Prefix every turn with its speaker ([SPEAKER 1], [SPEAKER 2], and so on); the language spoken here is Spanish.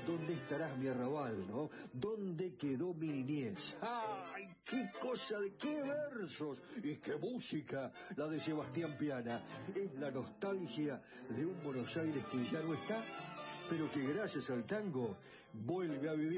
[SPEAKER 1] ¿Dónde estarás mi arrabal, no? ¿Dónde quedó mi niñez? ¡Ay, qué cosa de qué versos! Y qué música, la de Sebastián Piana. Es la nostalgia de un Buenos Aires que ya no está, pero que gracias al tango vuelve a vivir.